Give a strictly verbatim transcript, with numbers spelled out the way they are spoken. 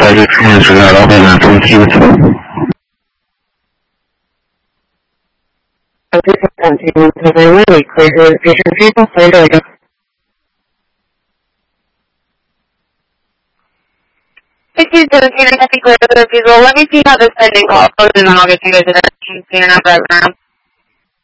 I just transferred that over now. Thank you. Okay, continue to the way. Clear your patient people. Play later. sixteen seventeen, I think clear for the people. Let me see how this pending call goes, and then I'll get you guys an answer in our program.